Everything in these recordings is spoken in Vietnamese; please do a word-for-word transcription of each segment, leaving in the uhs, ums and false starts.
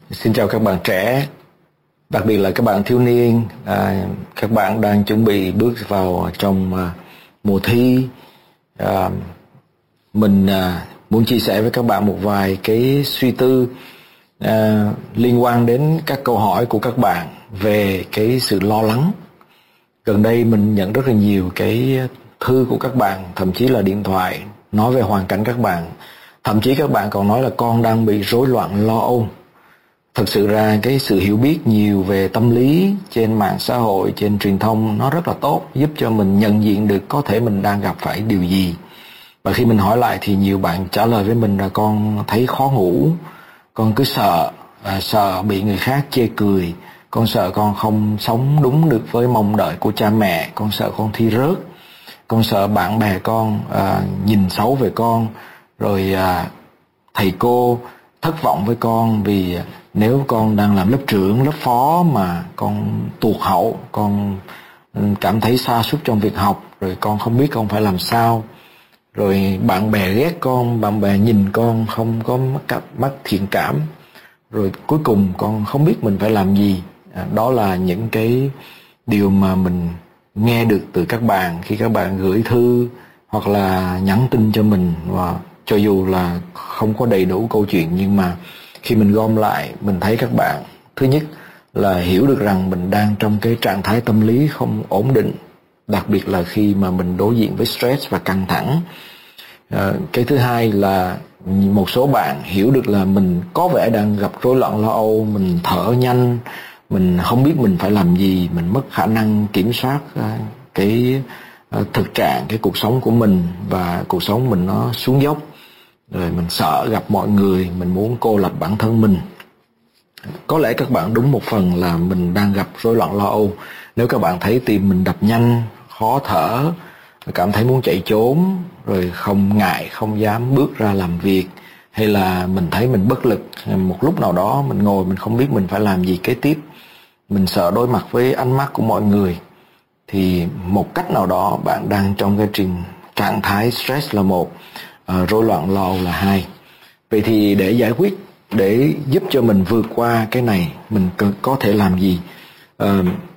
Xin chào các bạn trẻ, đặc biệt là các bạn thiếu niên, à, các bạn đang chuẩn bị bước vào trong à, mùa thi. À, mình à, muốn chia sẻ với các bạn một vài cái suy tư à, liên quan đến các câu hỏi của các bạn về cái sự lo lắng. Gần đây mình nhận rất là nhiều cái thư của các bạn, thậm chí là điện thoại nói về hoàn cảnh các bạn. Thậm chí các bạn còn nói là con đang bị rối loạn lo âu. Thực sự ra cái sự hiểu biết nhiều về tâm lý trên mạng xã hội, trên truyền thông nó rất là tốt, giúp cho mình nhận diện được có thể mình đang gặp phải điều gì. Và khi mình hỏi lại thì nhiều bạn trả lời với mình là con thấy khó ngủ, con cứ sợ, à, sợ bị người khác chê cười, con sợ con không sống đúng được với mong đợi của cha mẹ, con sợ con thi rớt, con sợ bạn bè con à, nhìn xấu về con, rồi à, thầy cô thất vọng với con vì nếu con đang làm lớp trưởng, lớp phó mà con tụt hậu, con cảm thấy sa sút trong việc học, rồi con không biết con phải làm sao, rồi bạn bè ghét con, bạn bè nhìn con không có mắt, mắt thiện cảm, rồi cuối cùng con không biết mình phải làm gì. À, đó là những cái điều mà mình nghe được từ các bạn khi các bạn gửi thư hoặc là nhắn tin cho mình. Và cho dù là không có đầy đủ câu chuyện, nhưng mà khi mình gom lại, mình thấy các bạn thứ nhất là hiểu được rằng mình đang trong cái trạng thái tâm lý không ổn định, đặc biệt là khi mà mình đối diện với stress và căng thẳng. À, cái thứ hai là một số bạn hiểu được là mình có vẻ đang gặp rối loạn lo âu, mình thở nhanh, mình không biết mình phải làm gì, mình mất khả năng kiểm soát cái thực trạng, cái cuộc sống của mình, và cuộc sống mình nó xuống dốc, rồi mình sợ gặp mọi người, mình muốn cô lập bản thân mình. Có lẽ các bạn đúng một phần là mình đang gặp rối loạn lo âu. Nếu các bạn thấy tim mình đập nhanh, khó thở, cảm thấy muốn chạy trốn, rồi không ngại, không dám bước ra làm việc, hay là mình thấy mình bất lực, một lúc nào đó mình ngồi mình không biết mình phải làm gì kế tiếp, mình sợ đối mặt với ánh mắt của mọi người, thì một cách nào đó bạn đang trong cái trình trạng thái stress là một, uh, rối loạn lo âu là hai. Vậy thì để giải quyết, để giúp cho mình vượt qua cái này, mình có thể làm gì? Uh,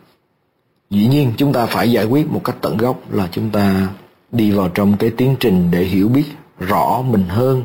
dĩ nhiên chúng ta phải giải quyết một cách tận gốc, là chúng ta đi vào trong cái tiến trình để hiểu biết rõ mình hơn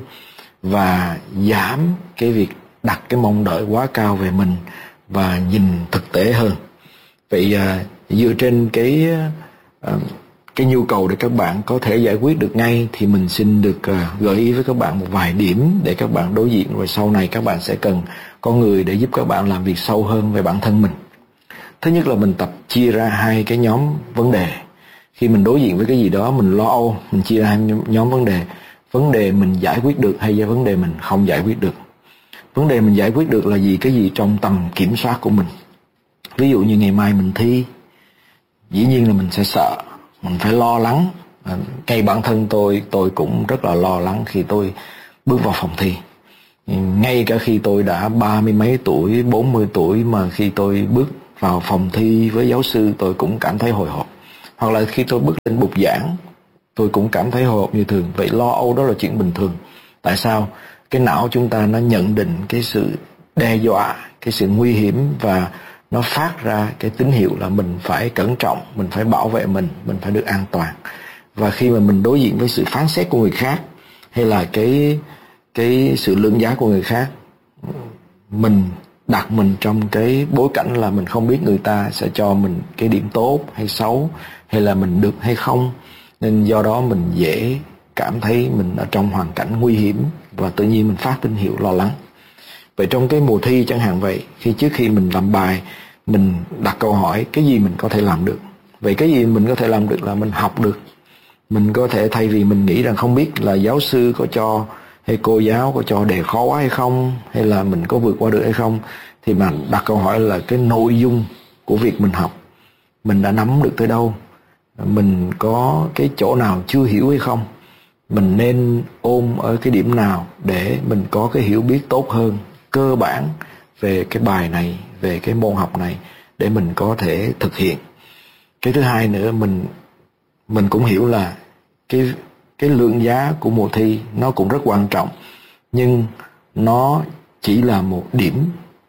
và giảm cái việc đặt cái mong đợi quá cao về mình và nhìn thực tế hơn. Vậy uh, dựa trên cái uh, cái nhu cầu để các bạn có thể giải quyết được ngay, thì mình xin được uh, gợi ý với các bạn một vài điểm để các bạn đối diện, rồi sau này các bạn sẽ cần có người để giúp các bạn làm việc sâu hơn về bản thân mình. Thứ nhất là mình tập chia ra hai cái nhóm vấn đề. Khi mình đối diện với cái gì đó mình lo âu, mình chia ra hai nhóm vấn đề. Vấn đề mình giải quyết được hay là vấn đề mình không giải quyết được. Vấn đề mình giải quyết được là gì? Cái gì trong tầm kiểm soát của mình. Ví dụ như ngày mai mình thi, dĩ nhiên là mình sẽ sợ, mình phải lo lắng. Ngay bản thân tôi, tôi cũng rất là lo lắng khi tôi bước vào phòng thi. Ngay cả khi tôi đã ba mươi mấy tuổi, bốn mươi tuổi, mà khi tôi bước vào phòng thi với giáo sư tôi cũng cảm thấy hồi hộp. Hoặc là khi tôi bước lên bục giảng, tôi cũng cảm thấy hồi hộp như thường. Vậy lo âu đó là chuyện bình thường. Tại sao? Cái não chúng ta nó nhận định cái sự đe dọa, cái sự nguy hiểm, và nó phát ra cái tín hiệu là mình phải cẩn trọng, mình phải bảo vệ mình, mình phải được an toàn. Và khi mà mình đối diện với sự phán xét của người khác, hay là cái, cái sự lượng giá của người khác, mình đặt mình trong cái bối cảnh là mình không biết người ta sẽ cho mình cái điểm tốt hay xấu, hay là mình được hay không, nên do đó mình dễ cảm thấy mình ở trong hoàn cảnh nguy hiểm, và tự nhiên mình phát tín hiệu lo lắng. Vậy trong cái mùa thi chẳng hạn vậy, khi trước khi mình làm bài, mình đặt câu hỏi cái gì mình có thể làm được. Vậy cái gì mình có thể làm được là mình học được. Mình có thể, thay vì mình nghĩ rằng không biết là giáo sư có cho hay cô giáo có cho đề khó quá hay không, hay là mình có vượt qua được hay không, thì mà đặt câu hỏi là cái nội dung của việc mình học, mình đã nắm được tới đâu, mình có cái chỗ nào chưa hiểu hay không, mình nên ôm ở cái điểm nào để mình có cái hiểu biết tốt hơn, cơ bản về cái bài này, về cái môn học này, để mình có thể thực hiện. Cái thứ hai nữa, mình mình cũng hiểu là cái cái lượng giá của mùa thi nó cũng rất quan trọng, nhưng nó chỉ là một điểm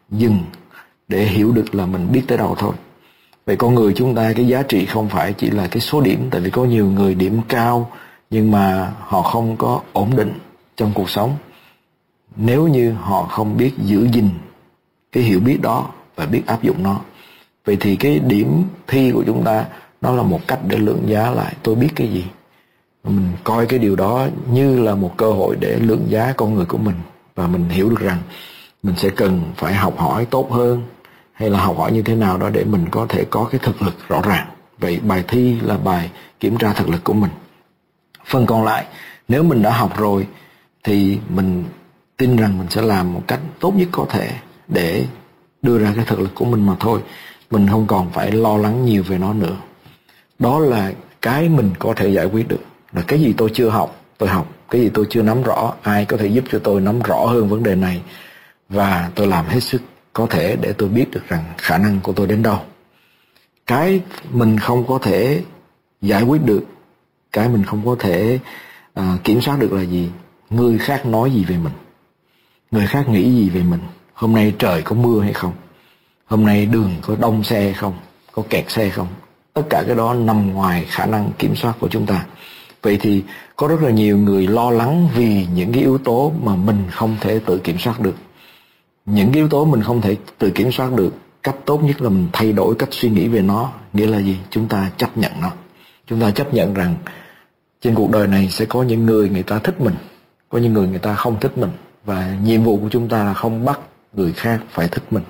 dừng để hiểu được là mình biết tới đâu thôi. Vậy con người chúng ta, cái giá trị không phải chỉ là cái số điểm. Tại vì có nhiều người điểm cao nhưng mà họ không có ổn định trong cuộc sống, nếu như họ không biết giữ gìn cái hiểu biết đó và biết áp dụng nó. Vậy thì cái điểm thi của chúng ta nó là một cách để lượng giá lại tôi biết cái gì. Mình coi cái điều đó như là một cơ hội để lượng giá con người của mình, và mình hiểu được rằng mình sẽ cần phải học hỏi tốt hơn, hay là học hỏi như thế nào đó để mình có thể có cái thực lực rõ ràng. Vậy bài thi là bài kiểm tra thực lực của mình. Phần còn lại, nếu mình đã học rồi thì mình tin rằng mình sẽ làm một cách tốt nhất có thể để đưa ra cái thực lực của mình mà thôi. Mình không còn phải lo lắng nhiều về nó nữa. Đó là cái mình có thể giải quyết được. Là cái gì tôi chưa học, tôi học. Cái gì tôi chưa nắm rõ, ai có thể giúp cho tôi nắm rõ hơn vấn đề này. Và tôi làm hết sức có thể để tôi biết được rằng khả năng của tôi đến đâu. Cái mình không có thể giải quyết được, cái mình không có thể uh, kiểm soát được là gì? Người khác nói gì về mình, người khác nghĩ gì về mình. Hôm nay trời có mưa hay không, hôm nay đường có đông xe hay không, có kẹt xe không. Tất cả cái đó nằm ngoài khả năng kiểm soát của chúng ta. Vậy thì có rất là nhiều người lo lắng vì những cái yếu tố mà mình không thể tự kiểm soát được. Những cái yếu tố mình không thể tự kiểm soát được, cách tốt nhất là mình thay đổi cách suy nghĩ về nó. Nghĩa là gì? Chúng ta chấp nhận nó. Chúng ta chấp nhận rằng trên cuộc đời này sẽ có những người người ta thích mình, có những người người ta không thích mình. Và nhiệm vụ của chúng ta là không bắt người khác phải thích mình.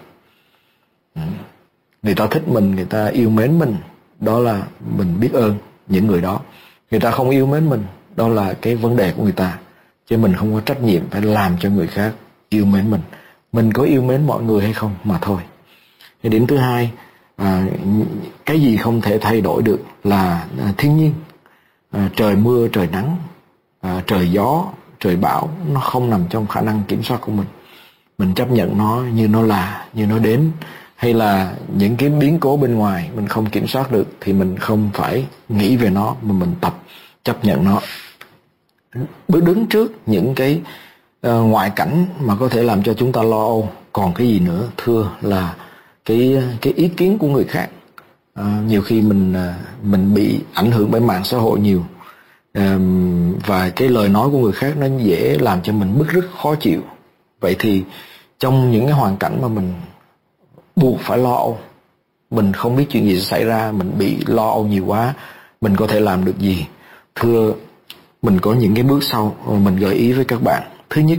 Người ta thích mình, người ta yêu mến mình, đó là mình biết ơn những người đó. Người ta không yêu mến mình, đó là cái vấn đề của người ta. Chứ mình không có trách nhiệm phải làm cho người khác yêu mến mình. Mình có yêu mến mọi người hay không mà thôi. Cái điểm thứ hai, à, cái gì không thể thay đổi được là à, thiên nhiên. À, trời mưa, trời nắng, à, trời gió, trời bão, nó không nằm trong khả năng kiểm soát của mình. Mình chấp nhận nó như nó là, như nó đến. Hay là những cái biến cố bên ngoài mình không kiểm soát được thì mình không phải nghĩ về nó, mà mình tập chấp nhận nó. Bước đứng trước những cái uh, ngoại cảnh mà có thể làm cho chúng ta lo âu. Còn cái gì nữa? Thưa là cái cái ý kiến của người khác. Uh, nhiều khi mình uh, mình bị ảnh hưởng bởi mạng xã hội nhiều. Uh, và cái lời nói của người khác nó dễ làm cho mình bứt rứt, khó chịu. Vậy thì trong những cái hoàn cảnh mà mình buộc phải lo âu, mình không biết chuyện gì sẽ xảy ra, mình bị lo âu nhiều quá, mình có thể làm được gì? Thưa, mình có những cái bước sau mà mình gợi ý với các bạn. Thứ nhất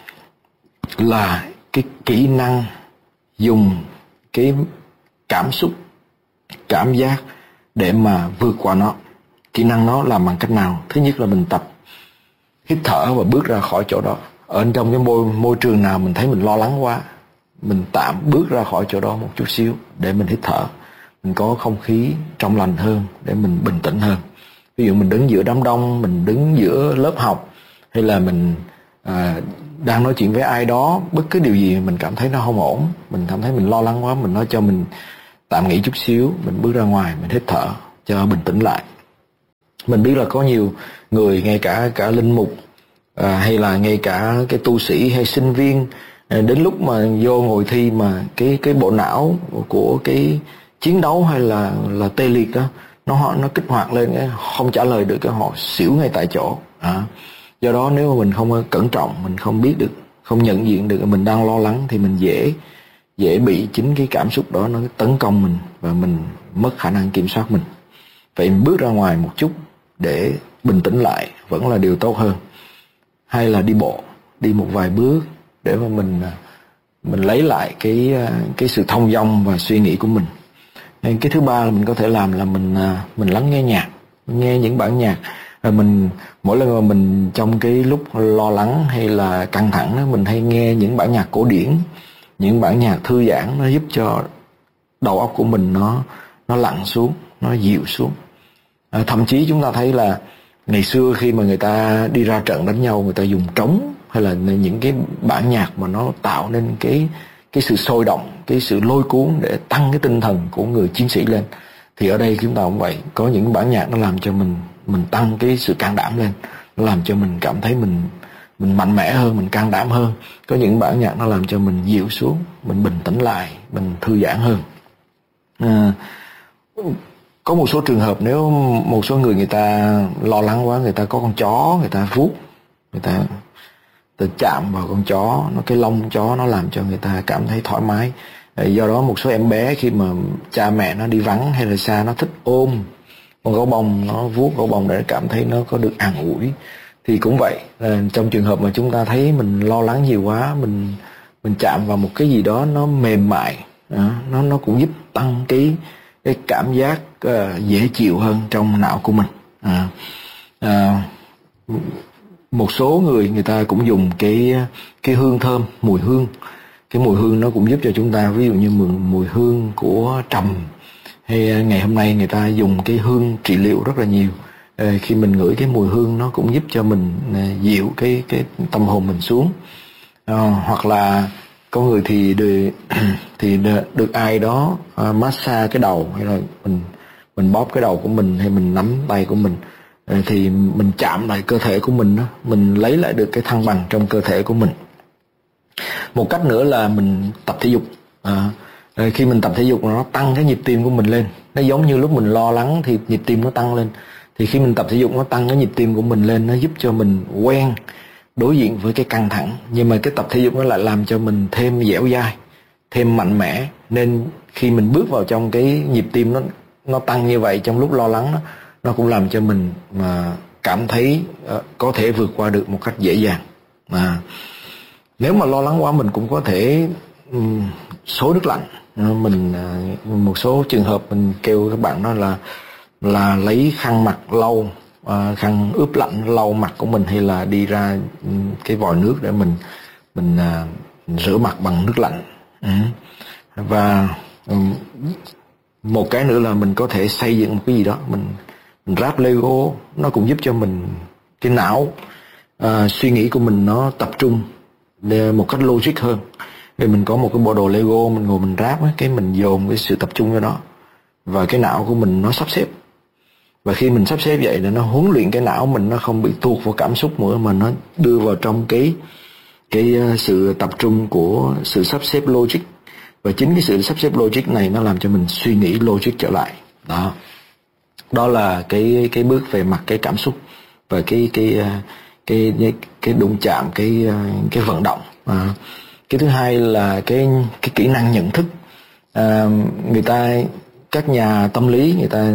là cái kỹ năng dùng cái cảm xúc, cảm giác để mà vượt qua nó. Kỹ năng nó làm bằng cách nào? Thứ nhất là mình tập hít thở và bước ra khỏi chỗ đó. Ở trong cái môi, môi trường nào mình thấy mình lo lắng quá, mình tạm bước ra khỏi chỗ đó một chút xíu để mình hít thở. Mình có không khí trong lành hơn để mình bình tĩnh hơn. Ví dụ mình đứng giữa đám đông, mình đứng giữa lớp học, hay là mình à, đang nói chuyện với ai đó, bất cứ điều gì mình cảm thấy nó không ổn, mình cảm thấy mình lo lắng quá, mình nói cho mình tạm nghỉ chút xíu, mình bước ra ngoài, mình hít thở cho bình tĩnh lại. Mình biết là có nhiều người, ngay cả cả linh mục à, hay là ngay cả cái tu sĩ hay sinh viên, à, đến lúc mà vô ngồi thi mà cái cái bộ não của cái chiến đấu hay là là tê liệt đó, nó nó kích hoạt lên, không trả lời được, cái họ xỉu ngay tại chỗ. À, do đó nếu mà mình không cẩn trọng, mình không biết được, không nhận diện được mình đang lo lắng thì mình dễ dễ bị chính cái cảm xúc đó nó tấn công mình và mình mất khả năng kiểm soát mình. Vậy mình bước ra ngoài một chút để bình tĩnh lại vẫn là điều tốt hơn. Hay là đi bộ, đi một vài bước để mà mình mình lấy lại cái cái sự thông dong và suy nghĩ của mình. Cái thứ ba là mình có thể làm là mình mình lắng nghe nhạc, nghe những bản nhạc. Rồi mình mỗi lần mà mình trong cái lúc lo lắng hay là căng thẳng đó, mình hay nghe những bản nhạc cổ điển, những bản nhạc thư giãn, nó giúp cho đầu óc của mình nó nó lặng xuống, nó dịu xuống. À, thậm chí chúng ta thấy là ngày xưa khi mà người ta đi ra trận đánh nhau, người ta dùng trống hay là những cái bản nhạc mà nó tạo nên cái cái sự sôi động, cái sự lôi cuốn để tăng cái tinh thần của người chiến sĩ lên. Thì ở đây chúng ta cũng vậy, có những bản nhạc nó làm cho mình mình tăng cái sự can đảm lên, nó làm cho mình cảm thấy mình mình mạnh mẽ hơn, mình can đảm hơn. Có những bản nhạc nó làm cho mình dịu xuống, mình bình tĩnh lại, mình thư giãn hơn. À, có một số trường hợp nếu một số người người ta lo lắng quá, người ta có con chó, người ta vuốt, người ta, người ta chạm vào con chó, nó cái lông chó nó làm cho người ta cảm thấy thoải mái. Do đó một số em bé khi mà cha mẹ nó đi vắng hay là xa, nó thích ôm con gấu bông, nó vuốt gấu bông để cảm thấy nó có được an ủi. Thì cũng vậy, trong trường hợp mà chúng ta thấy mình lo lắng nhiều quá, mình mình chạm vào một cái gì đó nó mềm mại, nó nó cũng giúp tăng cái cái cảm giác uh, dễ chịu hơn trong não của mình. À, à, một số người người ta cũng dùng cái cái hương thơm, mùi hương. Cái mùi hương nó cũng giúp cho chúng ta, ví dụ như mùi, mùi hương của trầm, hay ngày hôm nay người ta dùng cái hương trị liệu rất là nhiều. À, khi mình ngửi cái mùi hương nó cũng giúp cho mình uh, dịu cái cái tâm hồn mình xuống. À, hoặc là có người thì được, thì được ai đó uh, massage cái đầu, hay là mình mình bóp cái đầu của mình, hay mình nắm tay của mình, uh, thì mình chạm lại cơ thể của mình đó, mình lấy lại được cái thăng bằng trong cơ thể của mình. Một cách nữa là mình tập thể dục. À, khi mình tập thể dục nó tăng cái nhịp tim của mình lên. Nó giống như lúc mình lo lắng thì nhịp tim nó tăng lên. Thì khi mình tập thể dục nó tăng cái nhịp tim của mình lên, nó giúp cho mình quen đối diện với cái căng thẳng. Nhưng mà cái tập thể dục nó lại làm cho mình thêm dẻo dai, thêm mạnh mẽ. Nên khi mình bước vào trong cái nhịp tim nó nó tăng như vậy trong lúc lo lắng đó, nó cũng làm cho mình mà cảm thấy uh, có thể vượt qua được một cách dễ dàng. À, nếu mà lo lắng quá mình cũng có thể um, xối nước lạnh. Uh, mình uh, một số trường hợp mình kêu các bạn đó là là lấy khăn mặt lau, uh, khăn ướp lạnh lau mặt của mình, hay là đi ra um, cái vòi nước để mình mình uh, rửa mặt bằng nước lạnh. Ừ. Và um, một cái nữa là mình có thể xây dựng một cái gì đó, mình mình ráp Lego, nó cũng giúp cho mình cái não uh, suy nghĩ của mình nó tập trung để một cách logic hơn. Để mình có một cái bộ đồ Lego, mình ngồi mình ráp ấy, cái mình dồn cái sự tập trung cho nó, và cái não của mình nó sắp xếp. Và khi mình sắp xếp vậy là nó huấn luyện cái não mình, nó không bị tuột vào cảm xúc nữa, mà nó đưa vào trong cái cái sự tập trung của sự sắp xếp logic. Và chính cái sự sắp xếp logic này nó làm cho mình suy nghĩ logic trở lại. Đó. Đó là cái cái bước về mặt cái cảm xúc và cái cái cái cái, cái đụng chạm, cái cái vận động. À, cái thứ hai là cái cái kỹ năng nhận thức. À, người ta các nhà tâm lý người ta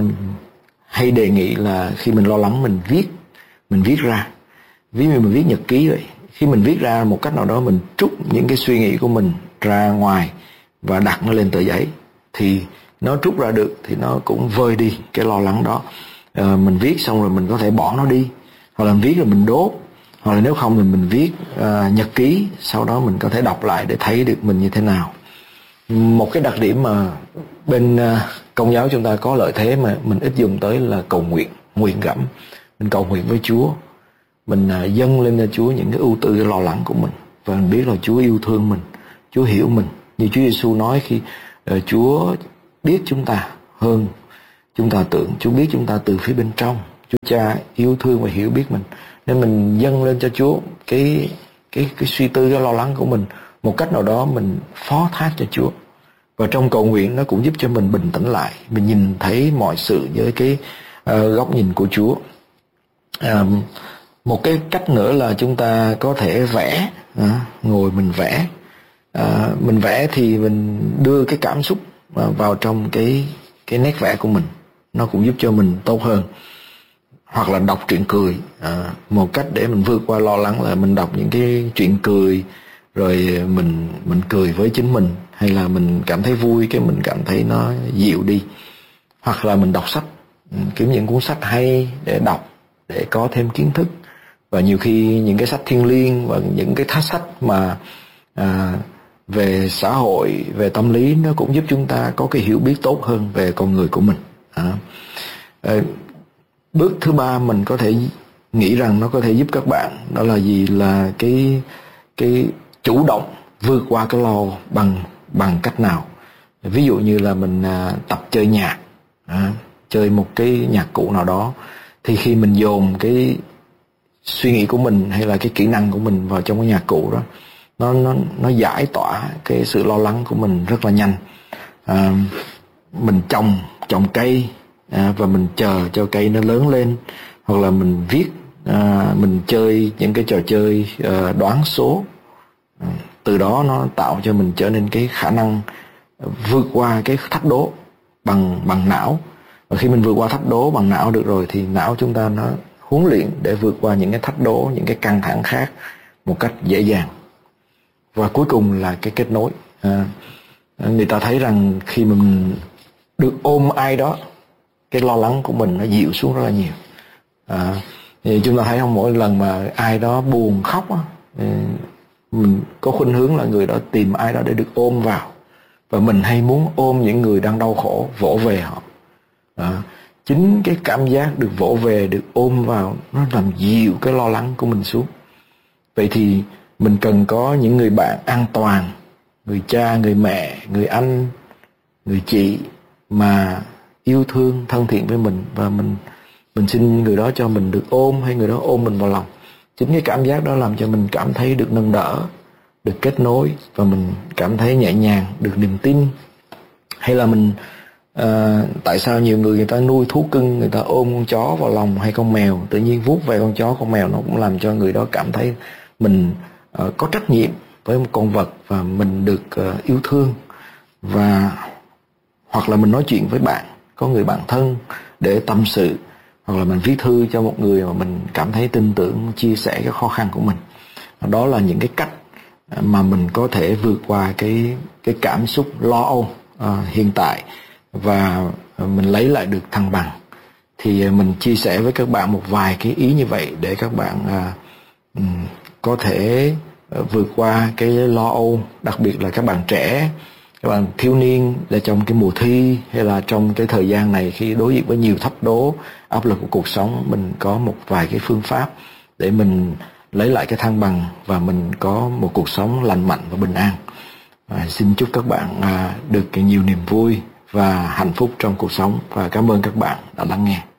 hay đề nghị là khi mình lo lắng mình viết, mình viết ra. Ví dụ mình viết nhật ký vậy. Khi mình viết ra một cách nào đó, mình trút những cái suy nghĩ của mình ra ngoài và đặt nó lên tờ giấy, thì nó trút ra được thì nó cũng vơi đi cái lo lắng đó. À, mình viết xong rồi mình có thể bỏ nó đi, hoặc là mình viết rồi mình đốt, hoặc là nếu không thì mình viết à, nhật ký, sau đó mình có thể đọc lại để thấy được mình như thế nào. Một cái đặc điểm mà bên à, Công giáo chúng ta có lợi thế mà mình ít dùng tới là cầu nguyện, nguyện gẫm. Mình cầu nguyện với Chúa, mình à, dâng lên cho Chúa những cái ưu tư, cái lo lắng của mình, và mình biết là Chúa yêu thương mình, Chúa hiểu mình. Như Chúa Giêsu nói khi uh, Chúa biết chúng ta hơn chúng ta tưởng, Chúa biết chúng ta từ phía bên trong, Chúa Cha yêu thương và hiểu biết mình, nên mình dâng lên cho Chúa cái cái cái suy tư, cái lo lắng của mình, một cách nào đó mình phó thác cho Chúa. Và trong cầu nguyện nó cũng giúp cho mình bình tĩnh lại, mình nhìn thấy mọi sự với cái uh, góc nhìn của Chúa. Uh, một cái cách nữa là chúng ta có thể vẽ, uh, ngồi mình vẽ. À, mình vẽ thì mình đưa cái cảm xúc vào trong cái cái nét vẽ của mình, nó cũng giúp cho mình tốt hơn. Hoặc là đọc truyện cười. À, một cách để mình vượt qua lo lắng là mình đọc những cái truyện cười, rồi mình mình cười với chính mình, hay là mình cảm thấy vui cái mình cảm thấy nó dịu đi. Hoặc là mình đọc sách, kiếm những cuốn sách hay để đọc, để có thêm kiến thức. Và nhiều khi những cái sách thiêng liêng và những cái sách mà à, về xã hội, về tâm lý, nó cũng giúp chúng ta có cái hiểu biết tốt hơn về con người của mình. À, à, bước thứ ba mình có thể nghĩ rằng nó có thể giúp các bạn, đó là gì? Là cái cái chủ động vượt qua cái lo bằng bằng cách nào? Ví dụ như là mình à, tập chơi nhạc, à, chơi một cái nhạc cụ nào đó, thì khi mình dồn cái suy nghĩ của mình hay là cái kỹ năng của mình vào trong cái nhạc cụ đó, nó nó nó giải tỏa cái sự lo lắng của mình rất là nhanh. À, mình trồng trồng cây à, và mình chờ cho cây nó lớn lên, hoặc là mình viết, à, mình chơi những cái trò chơi à, đoán số. À, từ đó nó tạo cho mình trở nên cái khả năng vượt qua cái thách đố bằng bằng não. Và khi mình vượt qua thách đố bằng não được rồi thì não chúng ta nó huấn luyện để vượt qua những cái thách đố, những cái căng thẳng khác một cách dễ dàng. Và cuối cùng là cái kết nối. À, người ta thấy rằng khi mình được ôm ai đó, cái lo lắng của mình nó dịu xuống rất là nhiều. À, thì chúng ta thấy không, mỗi lần mà ai đó buồn khóc á, mình có khuynh hướng là người đó tìm ai đó để được ôm vào, và mình hay muốn ôm những người đang đau khổ, vỗ về họ. À, chính cái cảm giác được vỗ về, được ôm vào, nó làm dịu cái lo lắng của mình xuống. Vậy thì mình cần có những người bạn an toàn, người cha, người mẹ, người anh, người chị mà yêu thương, thân thiện với mình, và mình mình xin người đó cho mình được ôm, hay người đó ôm mình vào lòng. Chính cái cảm giác đó làm cho mình cảm thấy được nâng đỡ, được kết nối, và mình cảm thấy nhẹ nhàng, được niềm tin. Hay là mình à, tại sao nhiều người người ta nuôi thú cưng, người ta ôm con chó vào lòng hay con mèo, tự nhiên vuốt về con chó, con mèo, nó cũng làm cho người đó cảm thấy mình à, có trách nhiệm với một con vật, và mình được à, yêu thương. Và hoặc là mình nói chuyện với bạn, có người bạn thân để tâm sự, hoặc là mình viết thư cho một người mà mình cảm thấy tin tưởng, chia sẻ cái khó khăn của mình. Đó là những cái cách mà mình có thể vượt qua cái cái cảm xúc lo âu à, hiện tại, và mình lấy lại được thăng bằng. Thì mình chia sẻ với các bạn một vài cái ý như vậy để các bạn à, có thể vượt qua cái lo âu, đặc biệt là các bạn trẻ, các bạn thiếu niên, là trong cái mùa thi hay là trong cái thời gian này khi đối diện với nhiều thách đố, áp lực của cuộc sống, mình có một vài cái phương pháp để mình lấy lại cái thăng bằng và mình có một cuộc sống lành mạnh và bình an. À, xin chúc các bạn à, được nhiều niềm vui và hạnh phúc trong cuộc sống, và cảm ơn các bạn đã lắng nghe.